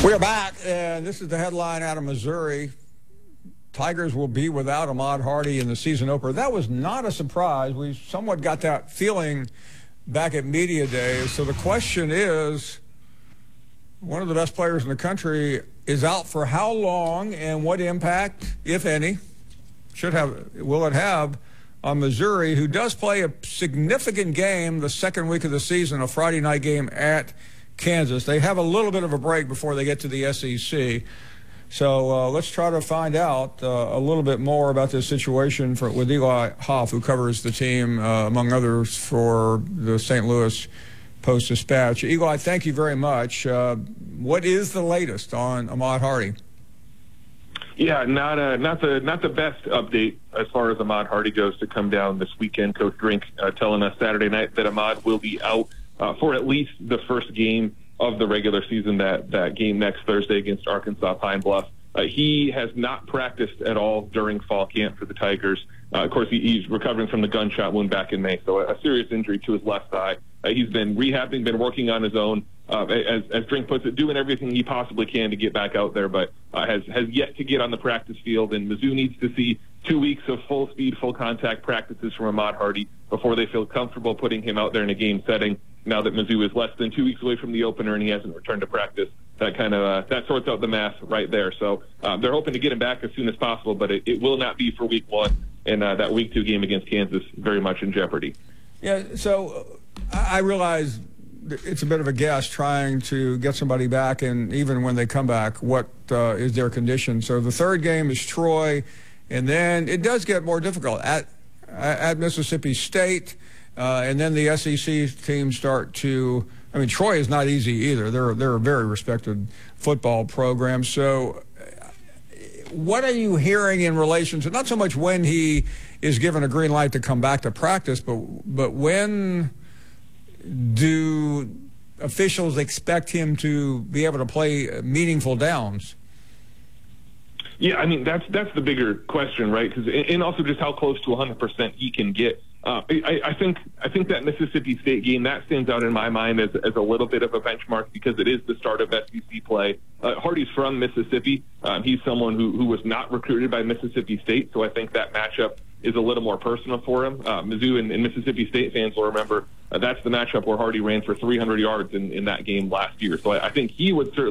We are back, and this is the headline out of Missouri. Tigers will be without Ahmad Hardy in the season opener. That was not a surprise. We somewhat got that feeling back at Media Day. So the question is, one of the best players in the country is out for how long, and what impact, if any, will it have on Missouri, who does play a significant game the second week of the season, a Friday night game at Kansas. They have a little bit of a break before they get to the SEC. So let's try to find out a little bit more about this situation with Eli Hoff, who covers the team, among others, for the St. Louis Post-Dispatch. Eli, thank you very much. What is the latest on Ahmad Hardy? Yeah, not the best update as far as Ahmad Hardy goes to come down this weekend. Coach Drink telling us Saturday night that Ahmad will be out for at least the first game of the regular season, that game next Thursday against Arkansas Pine Bluff. He has not practiced at all during fall camp for the Tigers. Of course, he's recovering from the gunshot wound back in May, so a serious injury to his left thigh. He's been rehabbing, been working on his own, as Drink puts it, doing everything he possibly can to get back out there, but has yet to get on the practice field. And Mizzou needs to see 2 weeks of full speed, full contact practices from Ahmad Hardy before they feel comfortable putting him out there in a game setting. Now that Mizzou is less than 2 weeks away from the opener and he hasn't returned to practice, that kind of that sorts out the math right there. So they're hoping to get him back as soon as possible, but it will not be for week one, and that week 2 game against Kansas very much in jeopardy. Yeah, so I realize it's a bit of a guess trying to get somebody back, and even when they come back, what is their condition. So the third game is Troy, and then it does get more difficult at Mississippi State. And then the SEC teams start to, I mean, Troy is not easy either. They're a very respected football program. So what are you hearing in relation to, not so much when he is given a green light to come back to practice, but when do officials expect him to be able to play meaningful downs? Yeah, I mean, that's the bigger question, right? And also just how close to 100% he can get. I think that Mississippi State game, that stands out in my mind as a little bit of a benchmark because it is the start of SEC play. Hardy's from Mississippi. He's someone who was not recruited by Mississippi State, so I think that matchup is a little more personal for him. Mizzou and Mississippi State fans will remember that's the matchup where Hardy ran for 300 yards in that game last year. So I think he would certainly